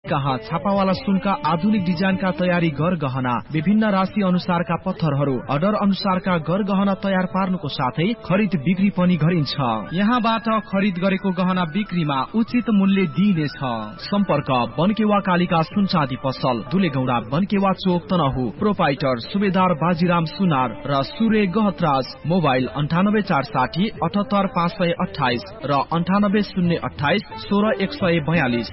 कहाँ छापावाला सुनका आधुनिक डिजाइनका तयारी गहना, विभिन्न राशि अनुसारका पत्थरहरू, अर्डर अनुसारका गहना तयार पार्नुको साथै खरिद बिक्री पनि गरिन्छ। यहाँबाट खरिद गरेको गहना बिक्रीमा उचित मूल्य दिइनेछ। सम्पर्क बनकेवा कालिका सुन चाँदी पसल, दुलेगौडा, बनकेवा चोक, तनहु। प्रोपाइटर सुबेदार बाजीराम सुनार र सूर्य गहतराज। मोबाइल 9846 78 528 र 98 028 16 142।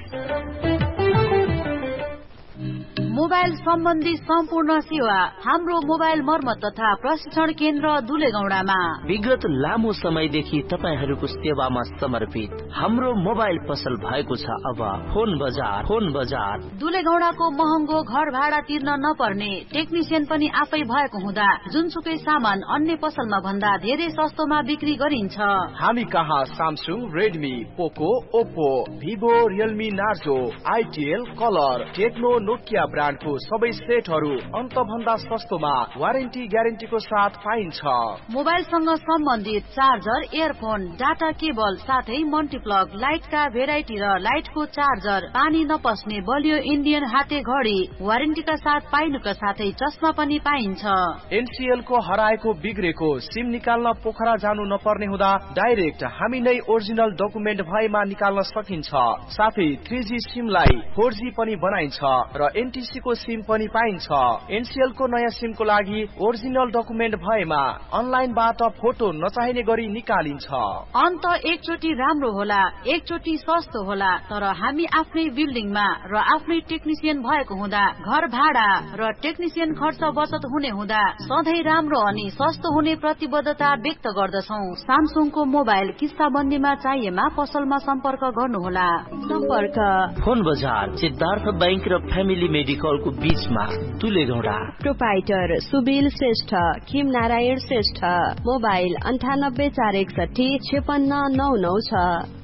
मोबाइल सम्बन्धी सम्पूर्ण सेवा हाम्रो मोबाइल मर्मत तथा प्रशिक्षण केन्द्र दुलेगौडामा। विगत लामो समयदेखि तपाईहरूको सेवामा समर्पित हाम्रो मोबाइल पसल भएको छ अब फोन बजार। दुलेगौडाको महँगो घर भाडा तिर्न नपर्ने, टेक्निसियन पनि आफै भएको हुँदा जुनसुकै सामान अन्य पसलमा भन्दा धेरै सस्तोमा बिक्री गरिन्छ। हामी कहाँ सामसुङ, रेडमी, पोको, Oppo, Vivo, Realme, Narzo, आइटिएल, colour, Tecno, Nokia ब्रान्डको सबै सेटहरू अन्त भन्दा सस्तोमा वारेन्टी ग्यारेन्टीको साथ पाइन्छ। मोबाइलसँग सम्बन्धित चार्जर, इयरफोन, डाटा केबल साथै मल्टिप्लग, लाइटका भेराइटी र लाइटको चार्जर, पानी नपस्ने बलियो इन्डियन हाते घडी वारेन्टीका साथ पाइनुका साथै चस्मा पनि पाइन्छ। एनसीएल को हराएको बिग्रेको सिम निकाल्न पोखरा जानु नपर्ने हुँदा डाइरेक्ट हामी नै ओरिजिनल डकुमेन्ट भएमा निकाल्न सकिन्छ। साथै 3G सिमलाई 4G पनि बनाइन्छ र एनटीसी को सिम पनि पाइन्छ। एनसीएल को नयाँ सिमको लागि ओरिजिनल डकुमेन्ट भएमा अनलाइनबाट फोटो नचाहिने गरी निकालिन्छ। अन्त एकचोटि राम्रो होला, एकचोटि सस्तो होला, तर हामी आफ्नै बिल्डिङमा र आफ्नै टेक्निसियन भएको हुँदा घर भाडा र टेक्निसियन खर्च बचत हुने हुँदा सधैँ राम्रो अनि सस्तो हुने प्रतिबद्धता व्यक्त गर्दछौँ। सामसुङको मोबाइल किस्ताबन्दीमा चाहिएमा पसलमा सम्पर्क गर्नुहोला। सम्पर्क फोन बजार, सिद्धार्थ बैंक र फ्यामिली मेडिकलको बीचमा, दुलेगौडा। प्रोपाइटर सुबिल श्रेष्ठ, खिम नारायण श्रेष्ठ। मोबाइल 98 461 5699 छ।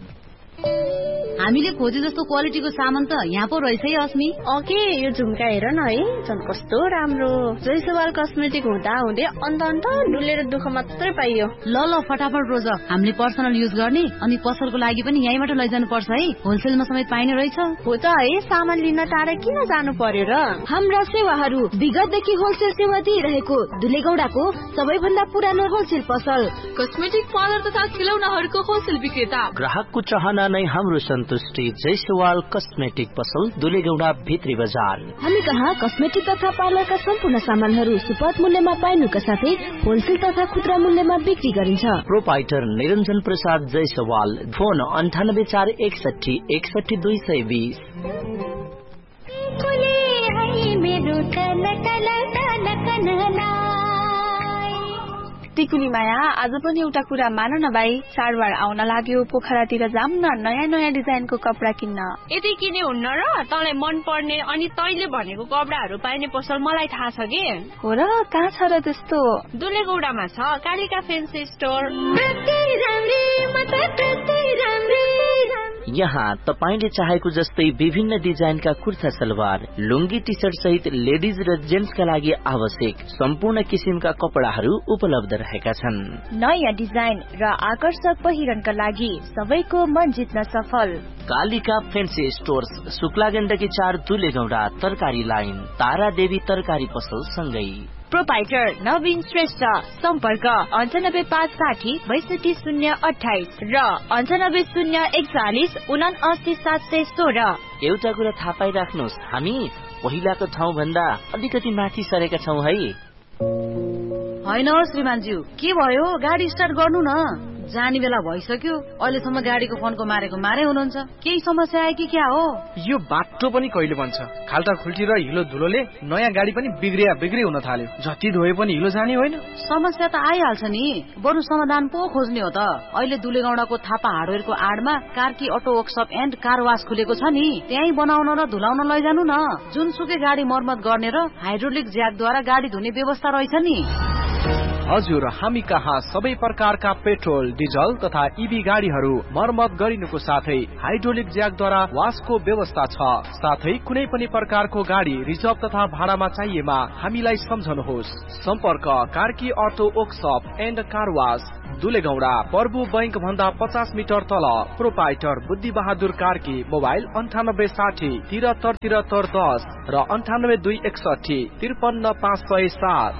हामीले खोजे जस्तो क्वालिटीको सामान त यहाँ पो रहेछ है अस्मी। ओके, यो झुम्का हेर न है, झन् कस्तो राम्रो। जयसवाल कस्मेटिक हुँदा हुँदै अन्त डुलेर दुःख मात्रै पाइयो। ल फटाफट रोज, हामीले पर्सनल युज गर्ने अनि पसलको लागि पनि यहीँबाट लैजानु पर्छ है, होलसेलमा समेत पाइने रहेछ। हो त है, सामान लिन टाढा किन जानु पर्यो र। हाम्रा सेवाहरू विगतदेखि होलसेल सेवा दिइरहेको दुलेगौडाको सबैभन्दा पुरानो होलसेल पसल, कस्मेटिक पार्लर तथा खिलौनाहरूको होलसेल विक्रेता। ग्राहकको चाहना नै हाम्रो सन्तुष्टि। जयसवाल कस्मेटिक पसल, दुलेगौडा भित्री बजार। हामी कहाँ कस्मेटिक तथा पार्लरका सम्पूर्ण सामानहरू सुपथ मूल्यमा पाइनुका साथै होलसेल तथा खुद्रा मूल्यमा बिक्री गरिन्छ। प्रोपाइटर निरञ्जन प्रसाद जयसवाल। फोन 98 461 61 220। टिकुली माया, आज पनि एउटा कुरा मान न भाइ, चाडबाड आउन लाग्यो, पोखरातिर जाम न नयाँ नयाँ डिजाइनको कपडा किन्न। यति किने हुन्न र, तँलाई मन पर्ने अनि तैले भनेको कपडाहरू पाइने पसल मलाई थाहा छ के। हो र, कहाँ छ र त्यस्तो? दुलेगौडामा छ कालिका फेन्सी स्टोर। यहाँ तपाईले चाहेको जस्तै विभिन्न डिजाइनका कुर्ता सलवार, लुङ्गी, टी सर्ट सहित लेडिज र जेन्ट्सका लागि आवश्यक सम्पूर्ण किसिमका कपडाहरू उपलब्ध रहेका छन्। नयाँ डिजाइन र आकर्षक पहिरनका लागि सबैको मन जित्न सफल। Kalika fancy stores, Shukla Gandaki 4, दुलेगौडा। तरकारी लाइन, तारा देवी तरकारी पसल सँगै। प्रोपाइटर नवीन श्रेष्ठ। सम्पर्क 98 560 62 028 र 98 041 79 716। एउटा कुरा थाहा पाइराख्नुहोस्, हामी पहिलाको ठाउँ भन्दा अलिकति माथि सरेका छौँ है। होइन श्रीमानज्यू, के भयो? गाडी स्टार्ट गर्नु न। जाने बेला भइसक्यो, अहिलेसम्म गाडीको फोनको मारेको मारे हुनुहुन्छ। केही समस्या आयो कि क्या हो? यो बाटो पनि कहिले बन्छ? खाल्टा खुल्टी र हिलो धुलोले नयाँ गाडी पनि बिग्रे हुन थाल्यो। जति धोए पनि हिलो जाने होइन। समस्या त आइहाल्छ नि, बरु समाधान पो खोज्ने हो त। अहिले दुलेगौडाको Thapa हार्डवेयरको आडमा Karki auto workshop and car वास खुलेको छ नि, त्यही बनाउन र धुलाउन लैजानु न। जुनसुकै गाडी मर्मत गर्ने र हाइड्रोलिक ज्याकद्वारा गाडी धुने व्यवस्था रहेछ नि। हजुर, हामी कहाँ सबै प्रकारका पेट्रोल, डिजल तथा ईभी गाडीहरू मर्मत गरिनुको साथै हाइड्रोलिक ज्याकद्वारा वासको व्यवस्था छ। साथै कुनै पनि प्रकारको गाडी रिजर्भ तथा भाडामा चाहिएमा हामीलाई सम्झनुहोस्। सम्पर्क Karki auto workshop and car वास, दुलेगौडा प्रभु बैंक भन्दा 50 मिटर तल। प्रोपाइटर बुद्धि बहादुर कार्की। मोबाइल 9860 73 10 र 98261 53507।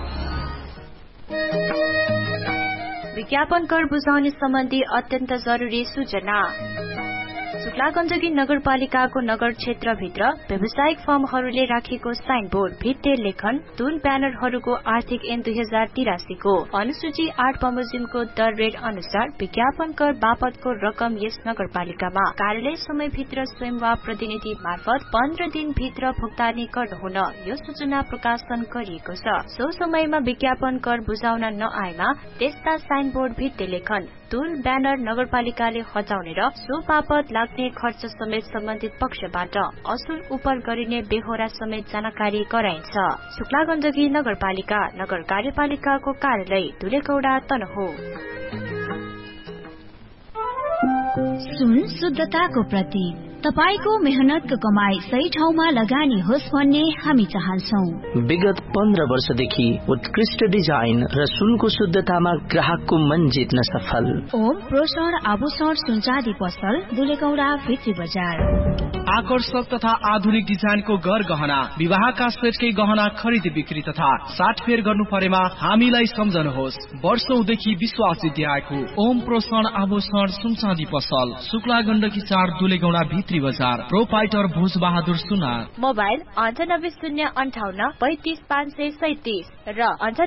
विज्ञापन कर बुझाउने सम्बन्धी अत्यन्त जरुरी सूचना। शुक्लागञ्जकी नगरपालिकाको नगर क्षेत्रभित्र व्यावसायिक फर्महरूले राखेको साइनबोर्ड, भित्ते लेखन, तुल ब्यानरहरूको आर्थिक ऐन 2083 को अनुसूची 8 बमोजिमको दर रेट अनुसार विज्ञापन कर बापतको रकम यस नगरपालिकामा कार्यालय समयभित्र स्वयं वा प्रतिनिधि मार्फत 15 दिन भित्र भुक्तानी गर्नुहुन यो सूचना प्रकाशन गरिएको छ। सो समयमा विज्ञापन कर बुझाउन नआएमा त्यस्ता साइनबोर्ड, भित्ते लेखन, तुल ब्यानर नगरपालिकाले हटाउने र सो बापत लाग्ने खर्च समेत सम्बन्धित पक्षबाट असुल उपर गरिने बेहोरा समेत जानकारी गराइन्छ। शुक्लागञ्जकी नगरपालिका नगर कार्यपालिकाको कार्यालय दुलेगौडा तनहु। सुन शुद्धताको प्रतीक। तपाईको मेहनतको कमाई सही ठाउँमा लगानी होस् भन्ने हामी चाहन्छौं। विगत 15 वर्षदेखि उत्कृष्ट डिजाइन र सुनको शुद्धतामा ग्राहकको मन जित्न सफल ओम प्रोषण आभूषण सुनचाँदी पसल दुलेगौडा भित्री बजार। आकर्षक तथा आधुनिक डिजाइनको गर गहना, विवाहका सेटकै गहना खरिद बिक्री तथा साटफेर गर्नु परेमा हामीलाई सम्झनुहोस्। वर्षौंदेखि विश्वास जित्याएको ओम प्रोषण आभूषण सुनचाँदी पसल, शुक्ला गण्डकी 4 दुलेगौडा भित्री बजार। प्रोपाइटर भोज बहादुर सुना। मोबाइल 9808 35537 र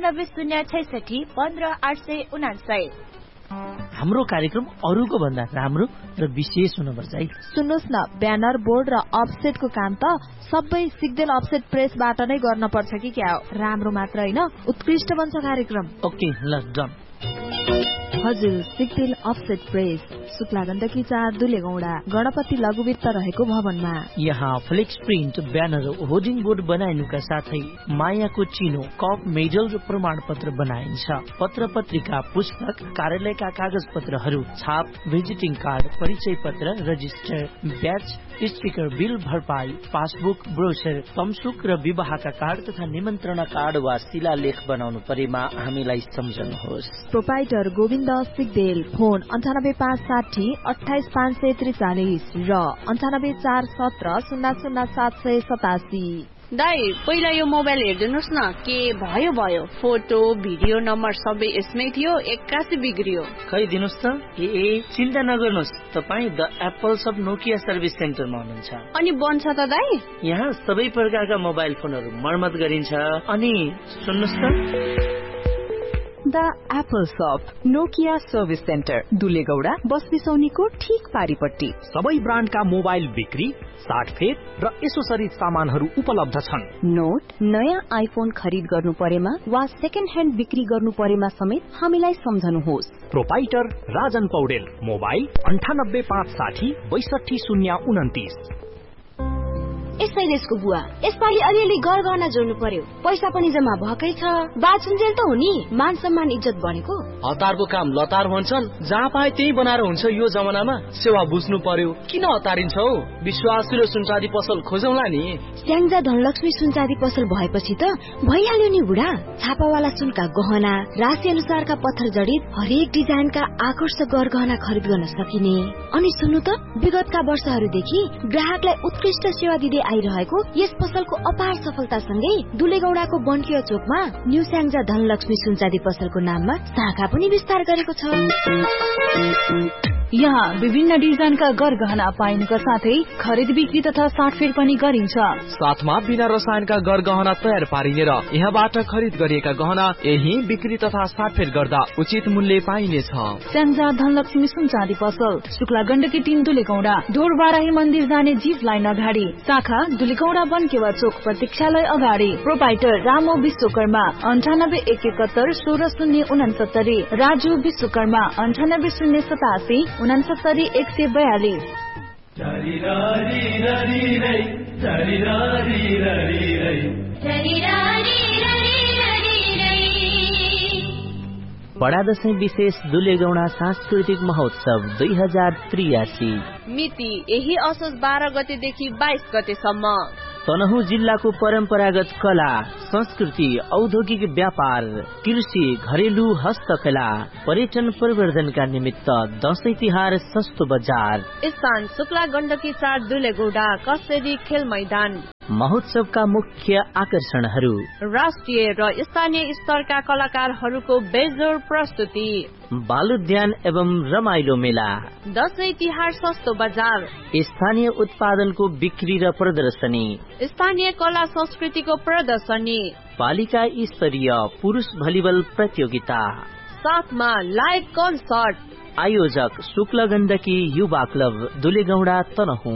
9806 15899। हाम्रो कार्यक्रम अरूको भन्दा राम्रो र विशेष हुनुपर्छ है। सुन्नुहोस् न, ब्यानर, बोर्ड र अफसेटको काम त सबै सिग्देल अफसेट प्रेसबाट नै गर्न पर्छ कि क्या हो? राम्रो मात्र हैन, उत्कृष्ट बन्छ कार्यक्रम। ओके ल डन। हजुर, सिग्देल अफसेट प्रेस, शुक्ला गण्डकी 4 दुलेगौडा, गणपति लघुवित्त रहेको भवनमा। यहाँ flex print, banner, hoarding board बनाइनुका साथै मायाको चिनो, कप, मेडल र प्रमाण पत्र बनाइन्छ। पत्र पत्रिका, पुस्तक, कार्यालयका कागज पत्रहरू, छाप, भिजिटिङ कार्ड, परिचय पत्र, रजिस्टर, ब्याज, स्टिकर, बिल भरपाई, पासबुक, ब्रोचर, तमसुक र विवाहका कार्ड तथा निमन्त्रणा कार्ड वा शिलालेख बनाउनु परेमा हामीलाई सम्झनुहोस्। प्रोपाइटर गोविन्द सिग्देल। फोन 98560 28543 र 99417 00787। दाइ, पहिला यो मोबाइल हेर्दिनुस् न, के भयो। फोटो भिडियो नम्बर सबै यसमै थियो, 81 बिग्रियो। खै दिनुस् त। चिन्ता नगर्नुहोस्, तपाईँ the apples of Nokia service सेन्टरमा हुनुहुन्छ। अनि बन्छ त दाइ? यहाँ सबै प्रकारका मोबाइल फोनहरू मर्मत गरिन्छ। अनि सुन्नुहोस् त, द एप्पल शप नोकिया सर्भिस सेन्टर दुलेगौडा बस बिसौनीको ठीक पारिपट्टि। सबै ब्रान्डका मोबाइल बिक्री, साटफेर र एसोसरिज सामानहरू उपलब्ध छन्। नोट, नयाँ आइफोन खरिद गर्नु परेमा वा सेकेन्ड ह्यान्ड बिक्री गर्नु परेमा समेत हामीलाई सम्झनुहोस्। प्रोपाइटर राजन पौडेल। मोबाइल 98560 62029। शैलेशको बुवा, यसपालि अलिअलि गरगहना जोड्नु पर्यो, पैसा पनि जम्मा भएकै छ। बाचुन्जेल त हो नि, मान सम्मान इज्जत बनेको। हतारको काम लतार भन्छन्, जहाँ पाए त्यही बनाएर हुन्छ। यो जमानामा सेवा बुझ्नु पर्यो, किन हतारिन्छौ? विश्वासिलो सुनचाँदी पसल खोजौला नि। स्याङ्जा धनलक्ष्मी सुनचाँदी पसल भएपछि त भइहाल्यो नि बुढा। छापावाला सुनका गहना, राशि अनुसारका पत्थर जडित हरेक डिजाइनका आकर्षक गरगहना खरिद गर्न सकिने। अनि सुन्नु त, विगतका वर्षहरूदेखि ग्राहकलाई उत्कृष्ट सेवा दिँदै आइरहेको यस पसलको अपार सफलतासँगै दुलेगौडाको बन्किया चोकमा न्यू स्याङ्जा धनलक्ष्मी सुनचाँदी पसलको नाममा शाखा पनि विस्तार गरेको छ। यहाँ विभिन्न डिजाइनका गरगहना पाइनुका साथै खरिद बिक्री तथा साटफेर पनि गरिन्छ। साथमा बिना रसायनका गरगहना तयार पारिने र यहाँबाट खरिद गरिएका गहना यही बिक्री तथा साटफेर गर्दा उचित मूल्य पाइनेछ। स्याङ्जा धनलक्ष्मी सुनचाँदी पसल, शुक्ला गण्डकी 3 दुलेगौडा, ढोरबाराही मन्दिर जाने जीप लाइन अगाडि, शाखा दुलेगौडा बनकेवा चोक प्रतीक्षालय अगाडि। प्रोपाइटर रामो विश्वकर्मा 9871 16069, राजु विश्वकर्मा 98087 69 142। बडा दशैं विशेष दुलेगौडा सांस्कृतिक महोत्सव 2083 मिति यही असोज 12 गतेदेखि 22 गतेसम्म। तनहुँ जिल्लाको परम्परागत कला, संस्कृति, औद्योगिक व्यापार, कृषि, घरेलु हस्तकला, पर्यटन प्रवर्धनका निमित्त दशैं तिहार सस्तो बजार। स्थान शुक्ला गण्डकी 4 दुलेगौडा कसेरी खेल मैदान। महोत्सवका मुख्य आकर्षणहरू राष्ट्रिय र स्थानीय स्तरका कलाकारहरूको बेजोड प्रस्तुति, बालोद्यान एवं रमाइलो मेला, दशैं तिहार सस्तो बजार, स्थानीय उत्पादनको बिक्री र प्रदर्शनी, स्थानीय कला संस्कृतिको प्रदर्शनी, पालिका स्तरीय पुरुष भलिबल प्रतियोगिता, साथमा लाइभ कन्सर्ट। आयोजक शुक्ला गण्डकी युवा क्लब दुलेगौडा तनहुँ।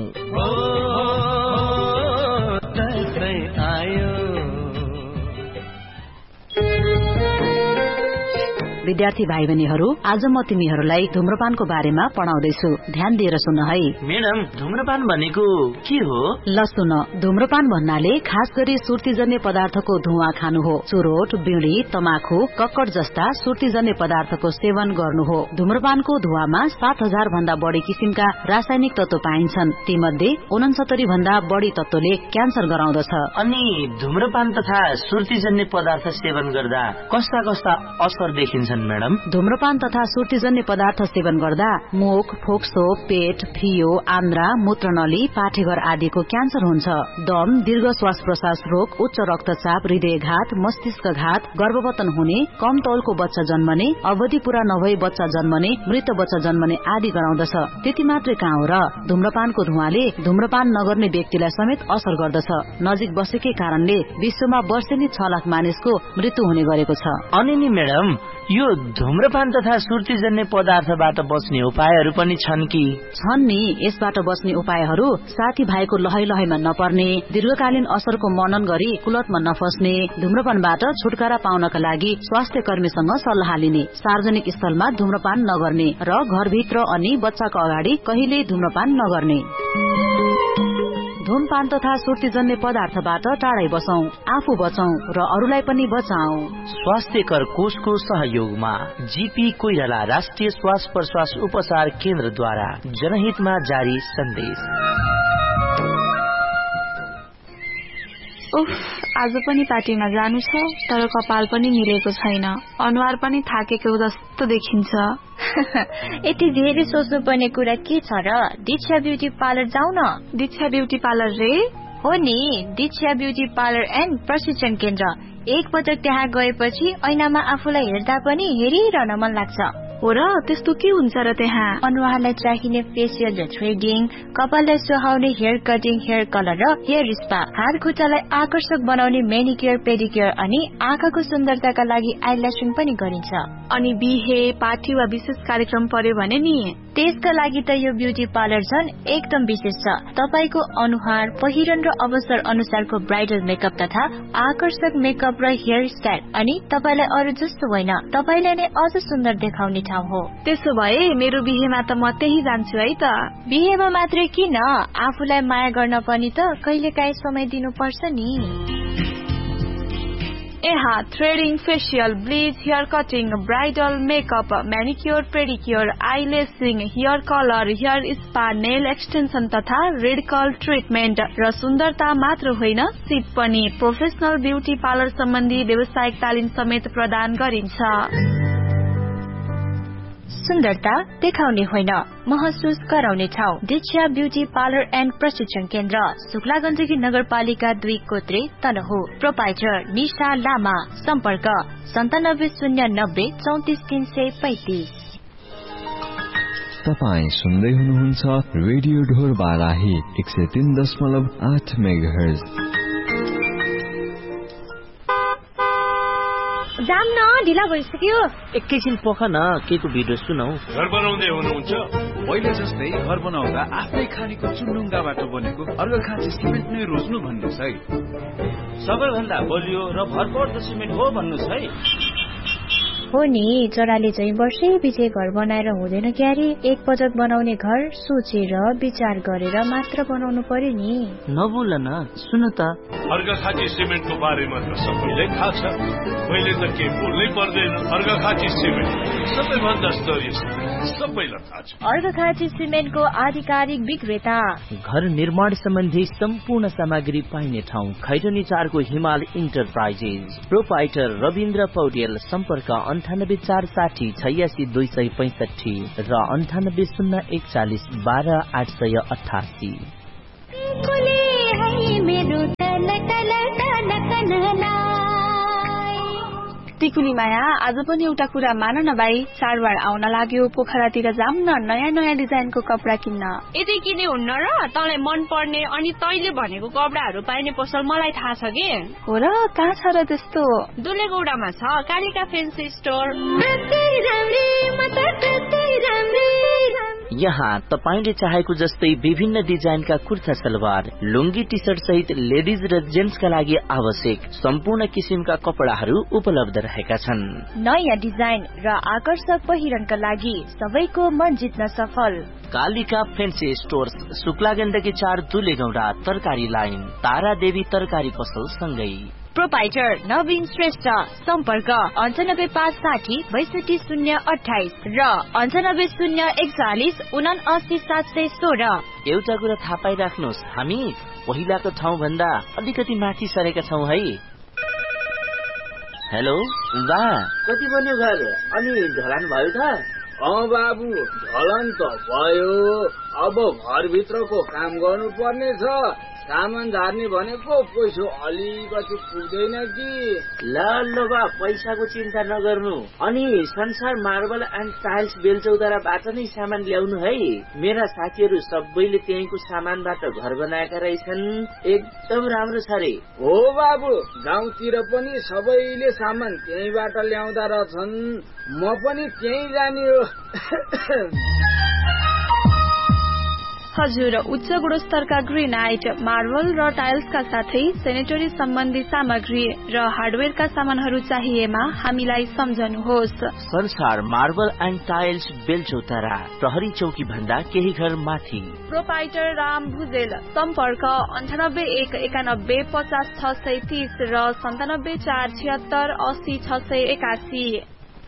विद्यार्थी भाइ बहिनीहरू, आज म तिमीहरूलाई धूम्रपानको बारेमा पढाउँदैछु। ध्यान दिएर सुन है। मैडम, धूम्रपान भनेको के हो? ल सुन, धूम्रपान भन्नाले खास गरी सुर्तीजन्य पदार्थको धुवा खानु हो। चुरोट, बीड़ी, तमाखु, कक्कड जस्ता सुर्तीजन्य पदार्थको सेवन गर्नु हो। धूम्रपानको धुवामा 7000 भन्दा बढी किसिमका रासायनिक तत्व पाइन्छन्। तीमध्ये 69 भन्दा बढी तत्वले क्यान्सर गराउँदछ। अनि धूम्रपान तथा सुर्तीजन्य पदार्थ सेवन गर्दा कस्ता कस्ता असर देखिन्छ मैडम? धूम्रपान तथा सुर्तीजन्य पदार्थ सेवन गर्दा मुख, फोक्सो, पेट, फियो, आन्द्रा, मूत्रनली, पाठेघर आदिको क्यान्सर हुन्छ। दम, दीर्घ श्वास प्रश्वास रोग, उच्च रक्तचाप, हृदयघात, मस्तिष्कघात, गर्भवतन हुने, कम तौलको बच्चा जन्मने, अवधि पूरा नभई बच्चा जन्मने, मृत बच्चा जन्मने आदि गराउँदछ। त्यति मात्रै कहाँ हो र, धूम्रपानको धुवाले धूम्रपान नगर्ने व्यक्तिलाई समेत असर गर्दछ। नजिक बसेकै कारणले विश्वमा वर्षेनी 6 लाख मानिसको मृत्यु हुने गरेको छ। अनि नि मैडम, यो धूम्रपान तथा सुर्तीजन्य पदार्थबाट बच्ने उपायहरू पनि छन् कि? छन् नि। यसबाट बच्ने उपायहरू साथी भाइको लहै लहैमा नपर्ने, दीर्घकालीन असरको मनन गरी कुलतमा नफस्ने, धूम्रपानबाट छुटकारा पाउनका लागि स्वास्थ्य कर्मीसँग सल्लाह लिने, सार्वजनिक स्थलमा धूम्रपान नगर्ने र घरभित्र अनि बच्चाको अगाडि कहिल्यै धूम्रपान नगर्ने। धूमपान तथा सुर्तीजन्य पदार्थबाट टाढै बसौं, आफू बचौं र अरूलाई पनि बचाऊ। स्वास्थ्यकर कोषको सहयोगमा जीपी कोइराला राष्ट्रिय श्वास प्रश्वास उपचार केन्द्रद्वारा जनहितमा जारी सन्देश। उफ, आज पनि पार्टीमा जानु छ, तर कपाल पनि मिलेको छैन, अनुहार पनि थाकेको जस्तो देखिन्छ। यति धेरै सोच्नु पर्ने कुरा के छ र? दीक्षा ब्युटी पार्लर जाऊ न। दीक्षा ब्युटी पार्लर रे? हो नि, दीक्षा ब्युटी पार्लर एन्ड प्रशिक्षण केन्द्र। एक पटक त्यहाँ गएपछि ऐनामा आफूलाई हेर्दा पनि हेरिरहन मन लाग्छ। हो र, त्यस्तो के हुन्छ र त्यहाँ? अनुहारलाई चाहिने फेसियल र थ्रेडिङ, कपाललाई सुहाउने हेयर कटिङ, हेयर कलर र हेयर स्पा, हात खुट्टालाई आकर्षक बनाउने मेनिक्योर, पेडिक्योर अनि आँखाको सुन्दरताका लागि आइल्यासिङ पनि गरिन्छ। अनि बिहे, पार्टी वा विशेष कार्यक्रम पर्यो भने नि त्यसका लागि त यो ब्युटी पार्लर झन् एकदम विशेष छ। तपाईको अनुहार, पहिरन र अवसर अनुसारको ब्राइडल मेकअप तथा आकर्षक मेकअप र हेयर स्टाइल, अनि तपाईलाई अरू जस्तो होइन, तपाईलाई नै अझ सुन्दर देखाउने ठाउँ हो। त्यसो भए मेरो बिहेमा त म त्यही जान्छु है त। बिहेमा मात्रै किन, आफूलाई माया गर्न पनि त कहिलेकाहीँ समय दिनुपर्छ नि। यहाँ threading, facial, bleach, hair cutting, bridal makeup, म्यानिक्योर, pedicure, आइलेसिङ, hair colour, hair spa, nail extension तथा रेडिकल ट्रिटमेन्ट र सुन्दरता मात्र होइन, सिप पनि। प्रोफेसनल ब्युटी पार्लर सम्बन्धी व्यावसायिक तालिम समेत प्रदान गरिन्छ। सुन्दरता देखाउने होइन, महसुस गराउने ठाउँ। दीक्षा ब्युटी पार्लर एन्ड प्रशिक्षण केन्द्र, शुक्ला गण्डकी नगरपालिका 2 कोत्रे तनहुँ। प्रोपाइटर निशा लामा। सम्पर्क 9709 34335। तपाईँ सुन्दै हुनुहुन्छ रेडियो ढोर बाराही 103.8 मेगाहर्ज। जाम न, ढिला भइसक्यो। एकैछिन पख न, के को भिडियो सुनौ। घर बनाउँदै हुनुहुन्छ? पहिले जस्तै घर बनाउँदा आफ्नै खानीको चुन्डुङ्गाबाट बनेको अर्घखाँची सिमेन्ट नै रोज्नु भन्नुस् है। सबैभन्दा बलियो र भरपर्दो सिमेन्ट हो भन्नुस् है। हो नि, जराले चाहिँ वर्षै पछि घर बनाएर हुँदैन क्यारे। एक पटक बनाउने घर सोचेर विचार गरेर मात्र बनाउनु पर्यो नि। नबोल न, सुन त, अर्घाखाँची सिमेन्टको बारेमा त सबैलाई थाहा छ, मैले त के बोल्नै पर्दैन। अर्घाखाँची सिमेन्ट सबैभन्दा स्तरीय सिमेन्ट, सबैलाई थाहा छ। अर्घाखाँची सिमेन्टको आधिकारिक विक्रेता। घर निर्माण सम्बन्धी सम्पूर्ण सामग्री पाइने ठाउँ खैरनी 4 को हिमाल इन्टरप्राइजेज। प्रोपाइटर रविन्द्र पौडेल। सम्पर्क 98 460 86 265 र 98 041 12 888। टिकुली माया, आज पनि एउटा कुरा मान न भाइ, चाडबाड आउन लाग्यो, पोखरातिर जाम न नयाँ नयाँ डिजाइनको कपडा किन्न। यदि किने हुन्न र तँलाई मन पर्ने अनि तैले भनेको कपडाहरू पाइने पसल मलाई थाहा छ के। हो र, कहाँ छ र त्यस्तो? दुलेगौडामा छ कालिका फेन्सी स्टोर। यहाँ तपाईले चाहेको जस्तै विभिन्न डिजाइनका कुर्ता सलवार, लुङ्गी, टी सर्ट सहित लेडिज र जेन्ट्सका लागि आवश्यक सम्पूर्ण किसिमका कपडाहरू उपलब्ध रहेका छन्। नयाँ डिजाइन र आकर्षक पहिरनका लागि सबैको मन जित्न सफल। कालिका फेन्सी स्टोर्स, शुक्ला गण्डकी 4 दुलेगौडा, तरकारी लाइन, तारा देवी तरकारी पसल सँगै। प्रोपाइटर नवीन श्रेष्ठ। सम्पर्क 98 560 62 028 र 98 041 79 716। एउटा कुरा थाहा पाइराख्नुहोस्, हामी पहिलाको ठाउँ भन्दा अलिकति माथि सरेका छौँ है। हेलो बा, कति बन्यो घर? अनि ढलान भयो त? बाबु, ढलान त भयो, अब घरभित्रको काम गर्नु पर्ने छ। सामान झार्ने भनेको पैसा अलिकति पुग्दैन कि। ल बा, पैसाको चिन्ता नगर्नु। अनि संसार मार्बल एन्ड टाइल्स बेलचौताराबाट नै सामान ल्याउनु है। मेरा साथीहरू सबैले त्यहीँको सामानबाट घर बनाएका रहेछन्, एकदम राम्रो छ रे। हो बाबु, गाउँतिर पनि सबैले सामान त्यहीँबाट ल्याउँदा रहेछन्, म पनि त्यहीँ जाने हो। हजुर, उच्च गुणस्तरका ग्रेनाइट, मार्बल र टाइल्सका साथै सेनेटरी सम्बन्धी सामग्री र हार्डवेयरका सामानहरू चाहिएमा हामीलाई सम्झनुहोस्। संसार मार्बल एन्ड टाइल्स बेलचौतारा, प्रहरी चौकी भन्दा केही घर माथि। प्रोपाइटर राम भुजेल। सम्पर्क 98 191 50 630 र 97 476 80 681।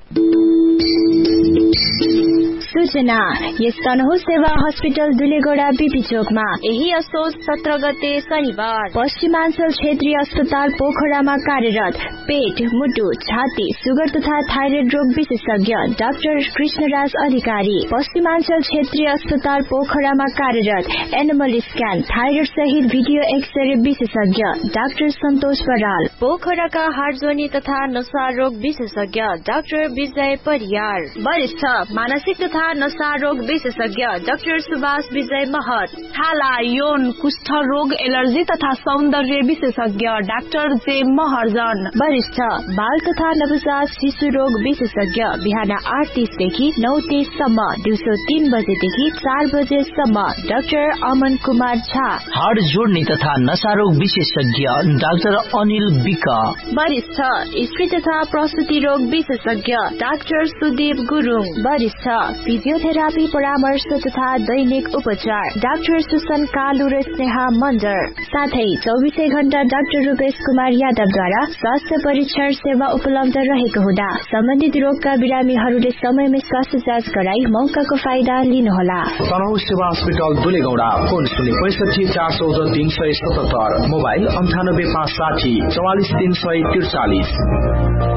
सूचना, यस तनहु सेवा हस्पिटल दुलेगौडा बीपी चोकमा यही असोज 17 गते शनिबार पश्चिमाञ्चल क्षेत्रीय अस्पताल पोखरामा कार्यरत पेट, मुटु, छाती, सुगर तथा थाइरोइड रोग विशेषज्ञ डाक्टर कृष्णराज अधिकारी, पश्चिमाञ्चल क्षेत्रीय अस्पताल पोखरामा कार्यरत एनिमल स्क्यान, थाइरोइड सहित भिडियो एक्सरे विशेषज्ञ डाक्टर सन्तोष बराल, पोखराका हार्टजोनी तथा नशा रोग विशेषज्ञ डाक्टर विजय परियार, वरिष्ठ मानसिक तथा नशा रोग विशेषज्ञ डाक्टर सुभाष विजय महत, छाला, यौन, कुष्ठ रोग, एलर्जी तथा सौन्दर्य विशेषज्ञ डाक्टर जे महर्जन, वरिष्ठ बाल तथा नवजात शिशु रोग विशेषज्ञ बिहान 8:30 देखि 9:30 सम्म, दिउँसो 3 बजेदेखि 4 बजेसम्म डाक्टर अमन कुमार झा, हाड जोड्ने तथा नशा रोग विशेषज्ञ डाक्टर अनिल विक, वरिष्ठ स्त्री तथा प्रसुति रोग विशेषज्ञ डाक्टर सुदीप गुरुङ, वरिष्ठ फिजियोथेरापी परामर्श तथा दैनिक उपचार डाक्टर सुसन कालु र स्नेहा मन्डर, साथै 24 घण्टा डाक्टर रूपेश कुमार यादवद्वारा स्वास्थ्य परीक्षण सेवा उपलब्ध रहेको हुँदा सम्बन्धित रोगका बिरामीहरूले समयमै स्वास्थ्य जाँच गराई मौकाको फाइदा लिनुहोला। तनहु सेवा हस्पिटल दुलेगौडा, फोन 65 414 377, मोबाइल 98 560 44 343।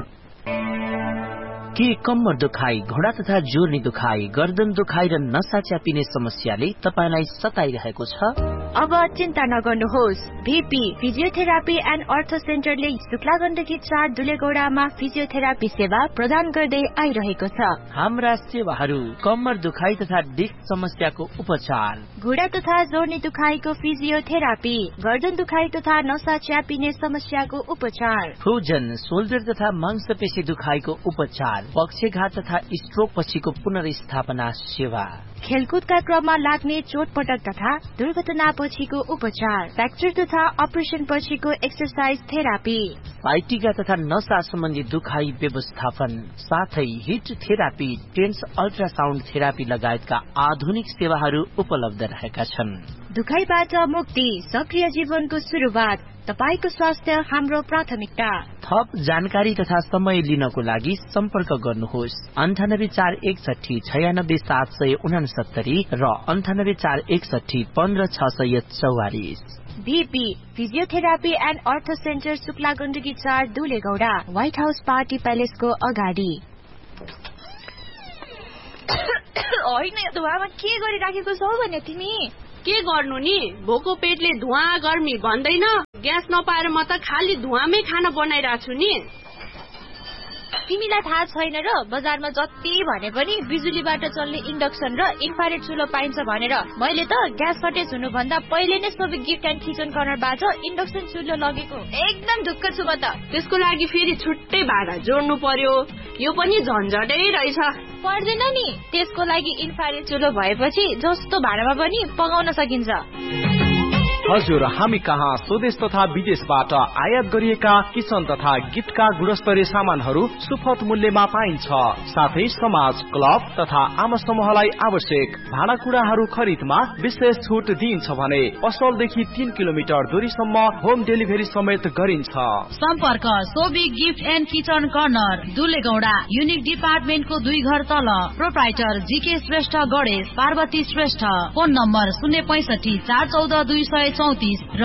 के कम्मर दुखाइ, घोडा तथा जोर्नी दुखाइ, गर्दन दुखाइ र नसा च्यापिने समस्याले तपाईलाई सताइरहेको छ? अब चिन्ता नगर्नुहोस्। VP physiotherapy and earth सेन्टरले Shukla Gandaki 4 दुलेगौडामा physiotherapy सेवा प्रदान गर्दै आइरहेको छ। हाम्रा सेवाहरू कम्मर दुखाइ तथा डिस्क समस्याको उपचार, घुँडा तथा जोर्नी दुखाइको फिजियोथेरापी, गर्दन दुखाइ तथा नसा च्यापिने समस्याको उपचार, फ्रोजन शोल्डर तथा मांसपेशी दुखाइको उपचार, पक्षघात तथा स्ट्रोक पछिको पुनर्स्थापना सेवा, खेलकुदका क्रममा लाग्ने चोटपटक तथा दुर्घटना पछिको उपचार, फ्र्याक्चर तथा अपरेसन पछिको एक्सरसाइज थेरापी, साइटिका तथा नसा सम्बन्धी दुखाइ व्यवस्थापन, साथै hit therapy, tense ultrasound therapy लगायतका आधुनिक सेवाहरू उपलब्ध रहेका छन्। दुखाइबाट मुक्ति, सक्रिय जीवनको सुरुवात, तपाईको स्वास्थ्य हाम्रो प्राथमिकता। थप जानकारी तथा समय लिनको लागि सम्पर्क गर्नुहोस् 9841696769 र 9841156644। BP physiotherapy and earth centre Shukla Gandaki 4 दुलेगौडा, white house party प्यालेसको अगाडि। होइन धुवामा के गरिराखेको छौ भने तिमी? के गर्नु नि, भोको पेटले धुवा गर्मी भन्दैन। ग्यास नपाएर म त खाली धुवामै खाना बनाइरहेको छु नि। तिमीलाई थाहा छैन र बजारमा जति भने पनि बिजुलीबाट चल्ने इन्डक्सन र इन्फ्रारेड चुलो पाइन्छ भनेर मैले त ग्यास सर्टेज हुनु भन्दा पहिले नै सबै गिफ्ट एन्ड किचन कर्नरबाट इन्डक्सन चुलो लगेको। एकदम ढुक्क छु म त। त्यसको लागि फेरि छुट्टै भाडा जोड्नु पर्यो, यो पनि झन्झटै रहेछ। पर्दैन नि, त्यसको लागि इन्फ्रारेड चुलो भएपछि जस्तो भाडामा पनि पकाउन सकिन्छ। हजुर, हामी कहाँ स्वदेश तथा विदेशबाट आयात गरिएका किचन तथा गिफ्टका गुणस्तरीय सामानहरू सुपथ मूल्यमा पाइन्छ। साथै समाज, क्लब तथा आमा समूहलाई आवश्यक भाँडाकुँडाहरू खरिदमा विशेष छुट दिइन्छ भने पसलदेखि 3 किलोमिटर दूरीसम्म होम डेलिभरी समेत गरिन्छ। सम्पर्क Sobi gift and kitchen corner, दुलेगौडा, unique डिपार्टमेन्टको 2 घर तल। Proprietor GK Shrestha Ganesh, Parvati Shrestha. Phone number 065 414 234 र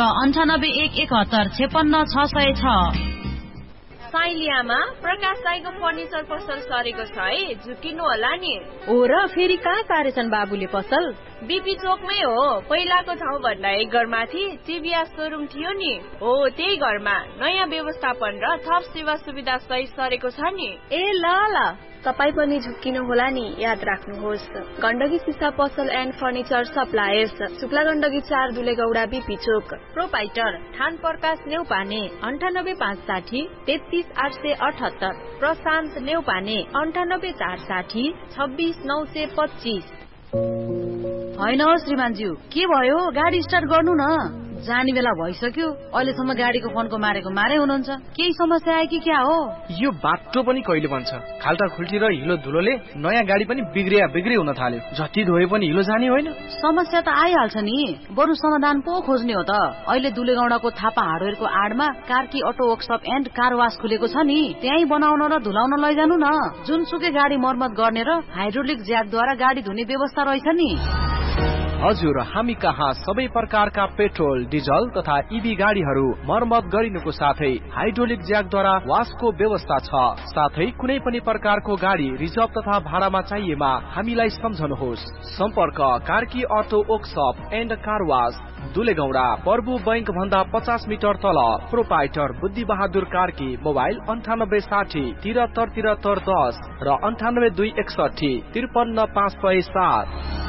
9811755606। साइलियामा प्रकाश राईको फर्निचर पसल सरेको छ है, झुकिनु होला नि। ओ र फेरि कहाँ पारेछन् बाबुले पसल? बीपी चोकमै हो। पहिलाको ठाउँ भन्दा 1 घरमाथि टिभीएस सोरुम थियो नि, हो त्यही घरमा नयाँ व्यवस्थापन र थप सेवा सुविधा सहित सरेको छ नि। ए ल ल, तपाईँ पनि झुक्किनु होला नि, याद राख्नुहोस्। गण्डकी सिसा पसल and furniture suppliers, Shukla Gandaki 4 दुलेगौडा, BP Chowk. Proprietor ठान प्रकाश नेउपाने 98560 33878। प्रशान्त नेउपाने 98460 26925। होइन हो श्रीमानज्यू, के भयो? गाडी स्टार्ट गर्नु न, जाने बेला भइसक्यो। अहिलेसम्म गाडीको फोनको मारेको मारे हुनुहुन्छ। केही समस्या आयो कि क्या हो? यो बाटो पनि कहिले बन्छ? खाल्टा खुल्टी र हिलो धुलोले नयाँ गाडी पनि बिग्रिया हुन थाल्यो। जति धोए पनि हिलो जाने होइन। समस्या त आइहाल्छ नि, बरु समाधान पो खोज्ने हो त। अहिले दुलेगौडाको Thapa हार्डवेयरको आडमा Karki auto workshop and car वास खुलेको छ नि, त्यही बनाउन र धुलाउन लैजानु न। जुनसुकै गाडी मर्मत गर्ने र हाइड्रोलिक ज्याकद्वारा गाडी धुने व्यवस्था रहेछ नि। हजुर, हामी कहाँ सबै प्रकारका पेट्रोल, डिजल तथा ईभी गाडीहरू मर्मत गरिनुको साथै हाइड्रोलिक ज्याकद्वारा वासको व्यवस्था छ। साथै कुनै पनि प्रकारको गाडी रिजर्भ तथा भाडामा चाहिएमा हामीलाई सम्झनुहोस्। सम्पर्क Karki auto workshop and car वास, दुलेगौडा, प्रभु बैंक भन्दा 50 मिटर तल। प्रोपाइटर बुद्धि बहादुर कार्की। मोबाइल 9860 7373 10 र 98261 53507।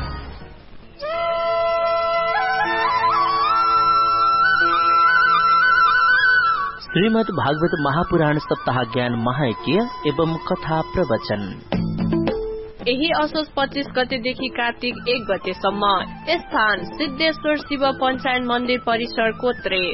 श्रीमद् भागवत महापुराण सप्ताह ज्ञान महायज्ञ एवं कथा प्रवचन यही असोज 25 गतेदेखि कार्तिक 1 गतेसम्म। स्थान सिद्धेश्वर शिव पञ्चायन मन्दिर परिसर कोत्रे।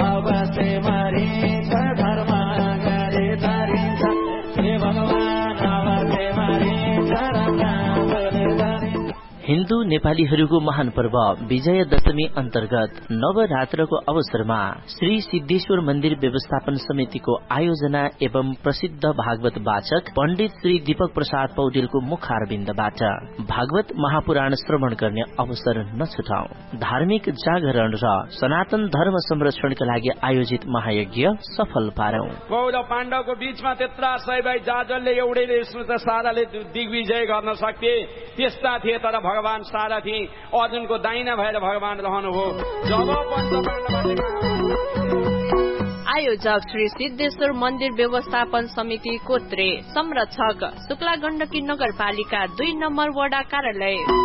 हिन्दू नेपालीहरूको महान पर्व विजय दशमी अन्तर्गत नवरात्रको अवसरमा श्री सिद्धेश्वर मन्दिर व्यवस्थापन समितिको आयोजना एवं प्रसिद्ध भागवत वाचक पण्डित श्री दीपक प्रसाद पौडेलको मुखारविन्दबाट भागवत महापुराण श्रवण गर्ने अवसर नछुटाऊ। धार्मिक जागरण र सनातन धर्म संरक्षणका लागि आयोजित महायज्ञ सफल पारौं। कौरव पाण्डवको बीचमा त्यत्रा सबै जाजलले एउटै साराले दिग्विजय गर्न सक्थे, त्यस्ता थिए। तर भगवान सारथी अर्जुनको दाहिना भएर भगवान रहनुभयो। जब आयोजक श्री सिद्धेश्वर मन्दिर व्यवस्थापन समिति कोत्रे। संरक्षक शुक्ला गण्डकी नगरपालिका 2 नम्बर वडा कार्यालय।